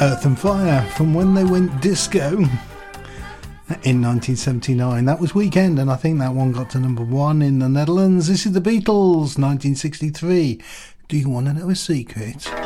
Earth and Fire from when they went disco in 1979. That was Weekend, and I think that one got to number 1 in the Netherlands. This is the Beatles, 1963. Do you want to know a secret?